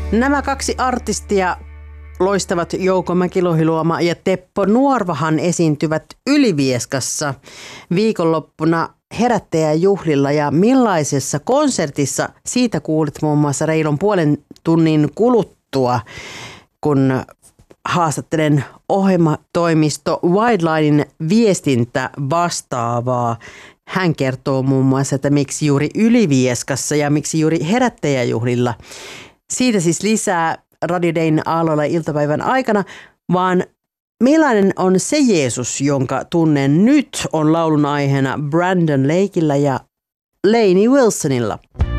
Nämä kaksi artistia, loistavat Jouko Mäkilohiluoma ja Teppo Nuorvahan, esiintyvät Ylivieskassa viikonloppuna herättäjäjuhlilla. Ja millaisessa konsertissa, siitä kuulit muun muassa reilun puolen tunnin kuluttua, kun haastattelen ohjelmatoimisto Widelinein viestintä vastaavaa. Hän kertoo muun muassa, että miksi juuri Ylivieskassa ja miksi juuri herättäjäjuhlilla. Siitä siis lisää Radio Dayn aalloilla iltapäivän aikana, vaan millainen on se Jeesus, jonka tunnen nyt, on laulun aiheena Brandon Lakeillä ja Lainey Wilsonilla.